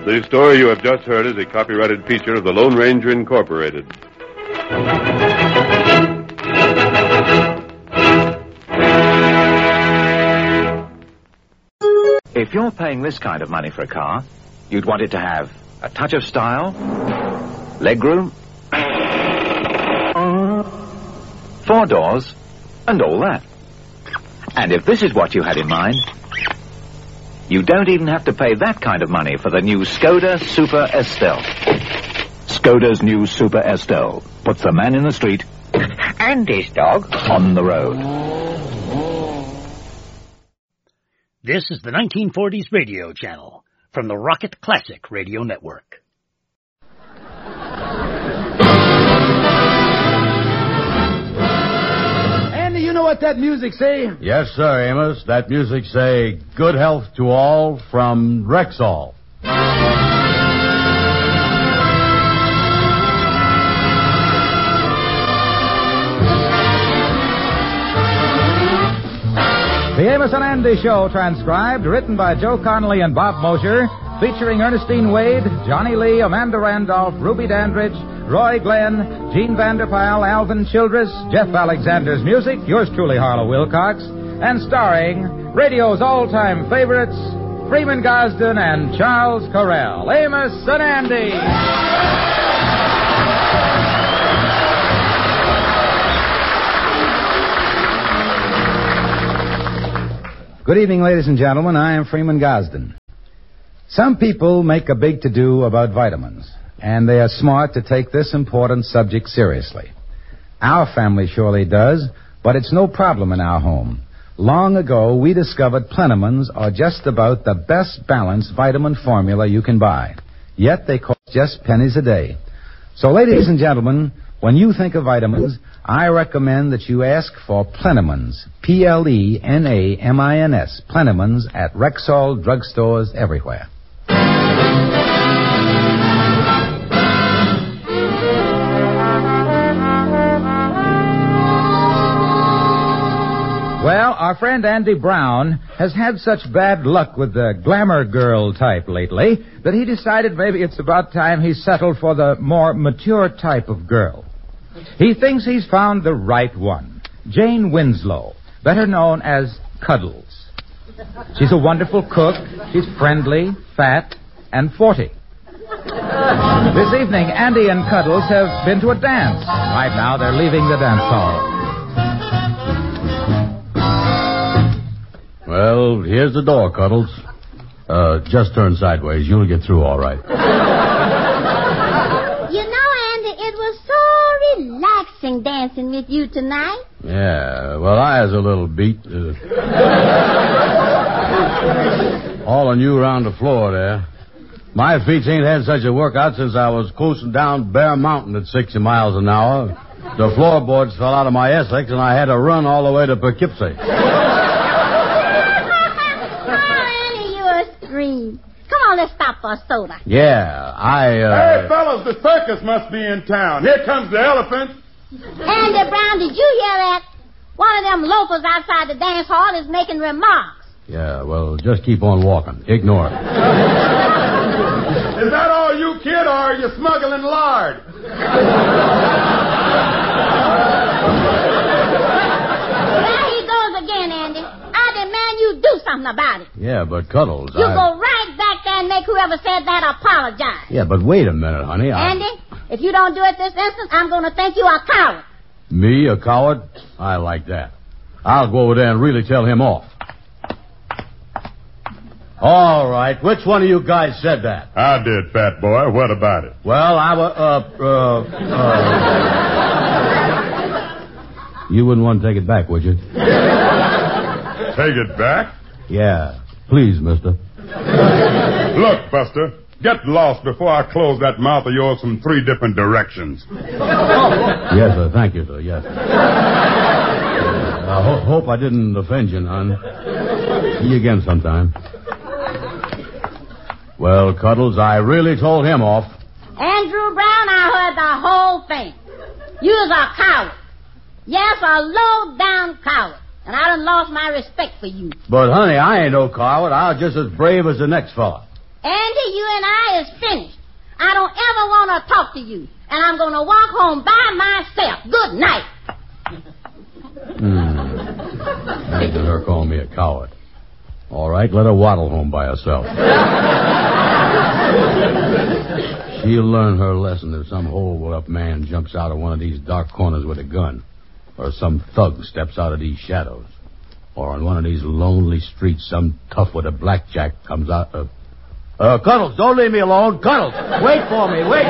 The story you have just heard is a copyrighted feature of the Lone Ranger Incorporated. If you're paying this kind of money for a car, you'd want it to have a touch of style, legroom, 4 doors, and all that. And if this is what you had in mind, you don't even have to pay that kind of money for the new Skoda Super Estelle. Skoda's new Super Estelle puts the man in the street and his dog on the road. This is the 1940s radio channel from the Rocket Classic Radio Network. Andy, you know what that music say? Yes, sir, Amos. That music say, good health to all from Rexall. The Amos and Andy Show, transcribed, written by Joe Connolly and Bob Mosher, featuring Ernestine Wade, Johnny Lee, Amanda Randolph, Ruby Dandridge, Roy Glenn, Gene Vanderpyle, Alvin Childress, Jeff Alexander's music, yours truly, Harlow Wilcox, and starring radio's all-time favorites, Freeman Gosden and Charles Correll. Amos and Andy! Good evening, ladies and gentlemen. I am Freeman Gosden. Some people make a big to-do about vitamins, and they are smart to take this important subject seriously. Our family surely does, but it's no problem in our home. Long ago, we discovered Plenamins are just about the best balanced vitamin formula you can buy. Yet they cost just pennies a day. So, ladies and gentlemen, when you think of vitamins, I recommend that you ask for Plenamins, Plenamins, Plenamins at Rexall drugstores everywhere. Well, our friend Andy Brown has had such bad luck with the glamour girl type lately that he decided maybe it's about time he settled for the more mature type of girl. He thinks he's found the right one, Jane Winslow, better known as Cuddles. She's a wonderful cook, she's friendly, fat, and 40. This evening, Andy and Cuddles have been to a dance. Right now, they're leaving the dance hall. Well, here's the door, Cuddles. Just turn sideways. You'll get through all right. You know, Andy, it was so relaxing dancing with you tonight. Yeah, well, I was a little beat. All on you around the floor there. My feet ain't had such a workout since I was coasting down Bear Mountain at 60 miles an hour. The floorboards fell out of my Essex, and I had to run all the way to Poughkeepsie. Come on, let's stop for a soda. Yeah, Hey, fellas, the circus must be in town. Here comes the elephant. Andy Brown, did you hear that? One of them loafers outside the dance hall is making remarks. Yeah, well, just keep on walking. Ignore it. Is that all you, kid, or are you smuggling lard? There he goes again, Andy. I demand you do something about it. Yeah, but Cuddles, You go right back there and make whoever said that apologize. Yeah, but wait a minute, honey. Andy, if you don't do it this instant, I'm going to think you a coward. Me, a coward? I like that. I'll go over there and really tell him off. All right, which one of you guys said that? I did, fat boy. What about it? Well, you wouldn't want to take it back, would you? Take it back? Yeah. Please, mister. Look, Buster, get lost before I close that mouth of yours from 3 different directions. Yes, sir. Thank you, sir. Yes. I hope I didn't offend you, hon. See you again sometime. Well, Cuddles, I really told him off. Andrew Brown, I heard the whole thing. You's a coward. Yes, a low-down coward. And I done lost my respect for you. But, honey, I ain't no coward. I'm just as brave as the next fella. Andy, you and I is finished. I don't ever want to talk to you. And I'm going to walk home by myself. Good night. Look at her calling me a coward. All right, let her waddle home by herself. She'll learn her lesson if some hole-up man jumps out of one of these dark corners with a gun, or some thug steps out of these shadows, or on one of these lonely streets some tough with a blackjack comes out of... Cuddles, don't leave me alone. Cuddles, wait for me, wait.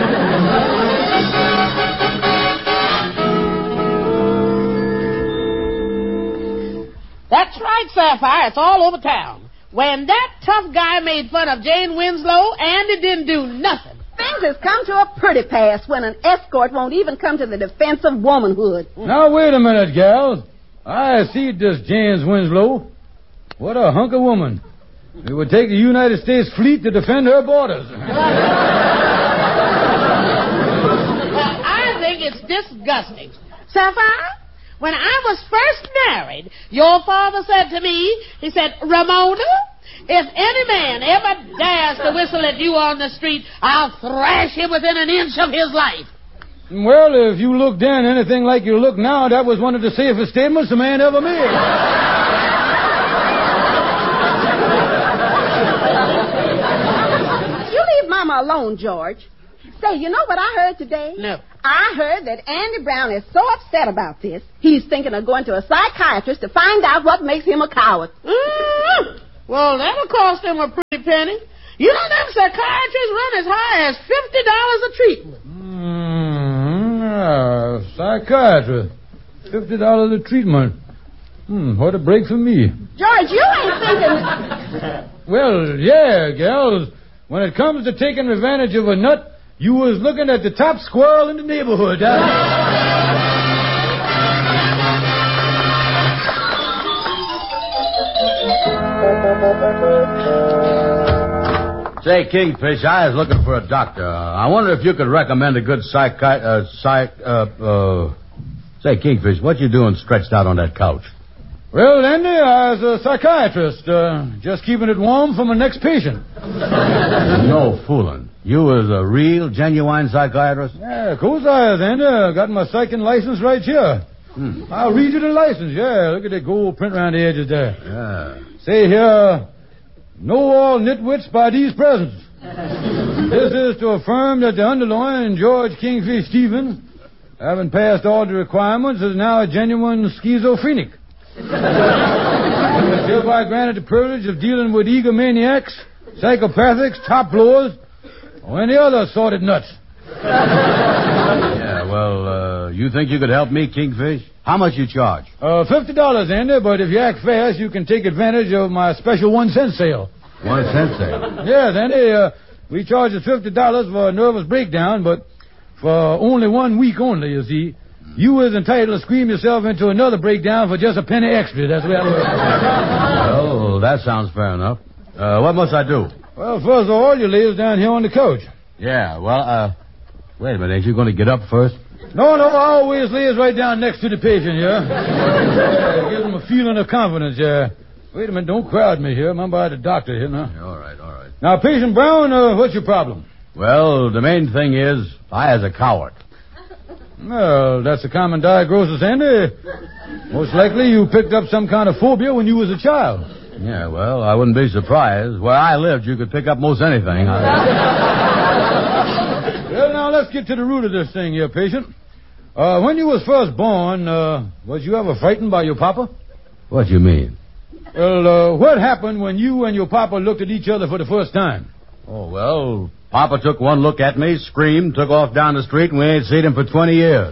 That's right, Sapphire. It's all over town. When that tough guy made fun of Jane Winslow, Andy didn't do nothing. Things has come to a pretty pass when an escort won't even come to the defense of womanhood. Now, wait a minute, gals. I see this Jane Winslow. What a hunk of woman. It would take the United States fleet to defend her borders. Well, I think it's disgusting. Sapphire, when I was first married, your father said to me, he said, Ramona, if any man ever dares to whistle at you on the street, I'll thrash him within an inch of his life. Well, if you look then anything like you look now, that was one of the safest statements a man ever made. You leave Mama alone, George. Say, you know what I heard today? No. I heard that Andy Brown is so upset about this, he's thinking of going to a psychiatrist to find out what makes him a coward. Mm-hmm. Well, that'll cost him a pretty penny. You know, them psychiatrists run as high as $50 a treatment. Psychiatrist. $50 a treatment. What a break for me. George, you ain't thinking... Well, yeah, gals. When it comes to taking advantage of a nut, you was looking at the top squirrel in the neighborhood. Say, Kingfish, I was looking for a doctor. I wonder if you could recommend a good Say, Kingfish, what you doing stretched out on that couch? Well, Andy, I was a psychiatrist, just keeping it warm for my next patient. No fooling. You was a real, genuine psychiatrist? Yeah, of course I was, Andy. I got my psyching license right here. I'll read you the license, yeah. Look at that gold print around the edges there. Yeah. Say here, know all nitwits by these presents. This is to affirm that the underlying George Kingfish Stevens, having passed all the requirements, is now a genuine schizophrenic. Hereby granted the privilege of dealing with egomaniacs, psychopathics, top blowers, or any other assorted nuts. Yeah, well, you think you could help me, Kingfish? How much you charge? $50, Andy, but if you act fast, you can take advantage of my special 1-cent sale. 1 cent sale? Yes, Andy, we charge us $50 for a nervous breakdown, but for only 1 week only, you see. You was entitled to scream yourself into another breakdown for just a penny extra. That's the way I work. Well, that sounds fair enough. What must I do? Well, first of all, you lay us down here on the couch. Yeah, well, wait a minute. Ain't you going to get up first? No, I always lay us right down next to the patient, yeah? It gives them a feeling of confidence, yeah. Wait a minute, don't crowd me here. I'm by the doctor here now. Yeah, all right. Now, Patient Brown, what's your problem? Well, the main thing is, I was a coward. Well, that's a common diagnosis, Andy. Most likely you picked up some kind of phobia when you was a child. Yeah, well, I wouldn't be surprised. Where I lived, you could pick up most anything. Well, now, let's get to the root of this thing here, patient. When you was first born, was you ever frightened by your papa? What do you mean? Well, what happened when you and your papa looked at each other for the first time? Oh, well, Papa took one look at me, screamed, took off down the street, and we ain't seen him for 20 years.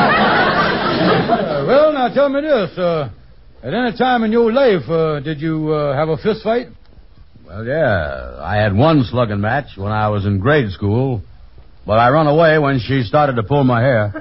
Well, now, tell me this. At any time in your life, did you have a fist fight? Well, yeah. I had one slugging match when I was in grade school, but I run away when she started to pull my hair.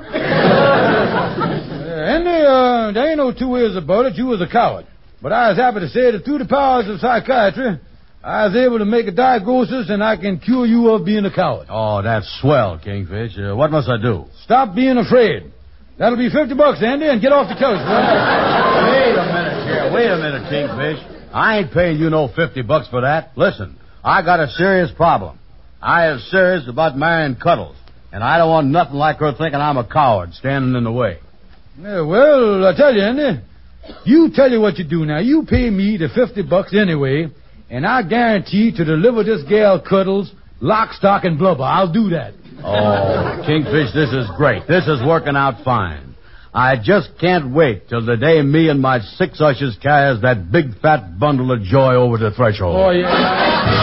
Andy, there ain't no two ways about it. You was a coward. But I was happy to say that through the powers of psychiatry, I was able to make a diagnosis, and I can cure you of being a coward. Oh, that's swell, Kingfish. What must I do? Stop being afraid. That'll be $50, Andy, and get off the couch, Wait a minute, Kingfish. I ain't paying you no $50 for that. Listen, I got a serious problem. I is serious about marrying Cuddles, and I don't want nothing like her thinking I'm a coward standing in the way. Yeah, well, I tell you, Andy, you tell you what you do now. You pay me the $50 anyway, and I guarantee to deliver this gal Cuddles lock, stock, and blubber. I'll do that. Oh, Kingfish, this is great. This is working out fine. I just can't wait till the day me and my 6 ushers carries that big fat bundle of joy over the threshold. Oh, yeah.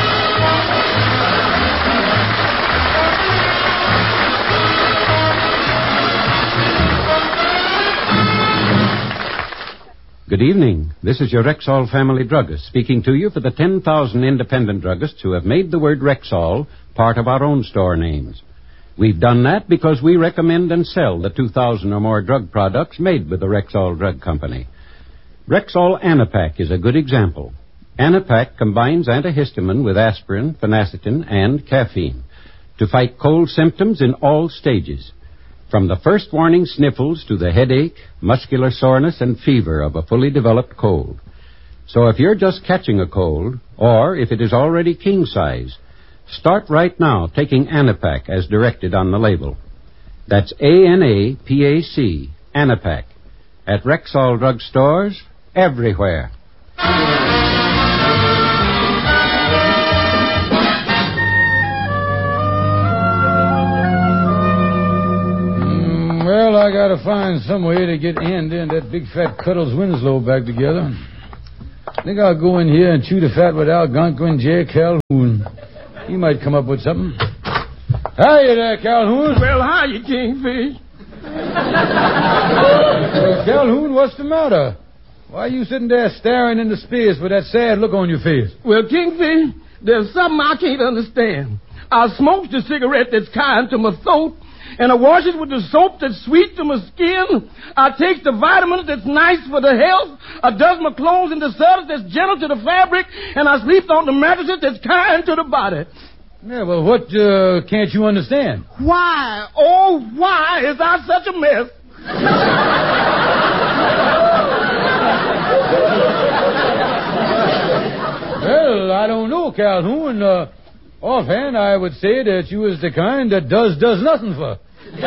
Good evening. This is your Rexall family druggist speaking to you for the 10,000 independent druggists who have made the word Rexall part of our own store names. We've done that because we recommend and sell the 2,000 or more drug products made with the Rexall Drug Company. Rexall Anapac is a good example. Anapac combines antihistamine with aspirin, phenacetin, and caffeine to fight cold symptoms in all stages, from the first warning sniffles to the headache, muscular soreness, and fever of a fully developed cold. So if you're just catching a cold, or if it is already king size, start right now taking Anapac as directed on the label. That's A-N-A-P-A-C, Anapac, at Rexall drug stores everywhere. Well, I gotta find some way to get Andy and that big fat Cuddles Winslow back together. I think I'll go in here and chew the fat with Algonquin J. Calhoun. He might come up with something. Hiya there, Calhoun. Well, hiya, Kingfish. Calhoun, what's the matter? Why are you sitting there staring into space with that sad look on your face? Well, Kingfish, there's something I can't understand. I smokes the cigarette that's kind to my throat, and I wash it with the soap that's sweet to my skin. I takes the vitamins that's nice for the health. I does my clothes in the service that's gentle to the fabric, and I sleep on the mattresses that's kind to the body. Yeah, well, what can't you understand? Why, oh, why is I such a mess? Well, I don't know, Calhoun. Offhand, I would say that you is the kind that does nothing for.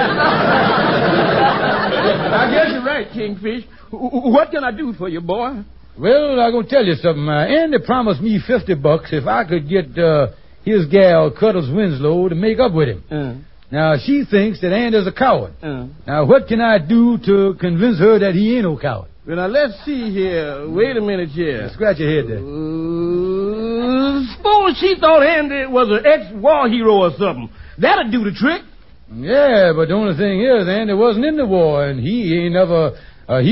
I guess you're right, Kingfish. What can I do for you, boy? Well, I'm going to tell you something. Andy promised me $50 if I could get his gal, Cuddles Winslow, to make up with him. Now, she thinks that Andy's a coward. Now, what can I do to convince her that he ain't no coward? Well, now, let's see here. Wait a minute here. Scratch your head there. Suppose she thought Andy was an ex-war hero or something. That'd do the trick. Yeah, but the only thing is, Andy wasn't in the war, and he ain't never... Hey,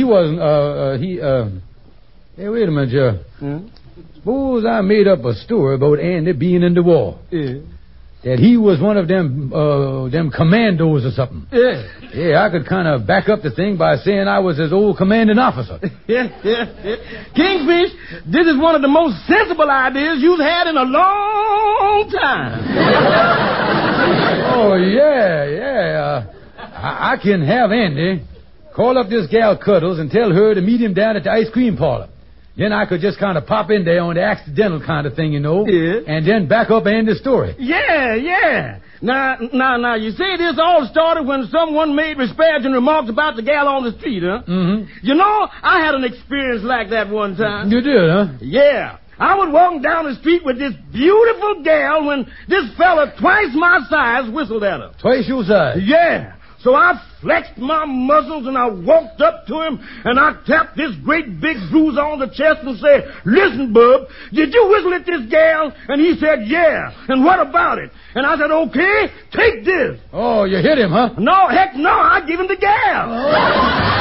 wait a minute, Joe. Suppose I made up a story about Andy being in the war. Yeah. That he was one of them commandos or something. Yeah. Yeah, I could kind of back up the thing by saying I was his old commanding officer. Yeah. Kingfish, this is one of the most sensible ideas you've had in a long time. Oh, yeah. I can have Andy call up this gal Cuddles and tell her to meet him down at the ice cream parlor. Then I could just kind of pop in there on the accidental kind of thing, you know. Yeah. And then back up Andy's story. Yeah. Now, you say this all started when someone made disparaging remarks about the gal on the street, huh? Mm-hmm. You know, I had an experience like that one time. You did, huh? Yeah. I was walking down the street with this beautiful gal when this fella twice my size whistled at her. Twice your size? Yeah. So I flexed my muscles and I walked up to him and I tapped this great big bruise on the chest and said, "Listen, bub, did you whistle at this gal?" And he said, "Yeah. And what about it?" And I said, "Okay, take this." Oh, you hit him, huh? No, heck no, I give him the gal.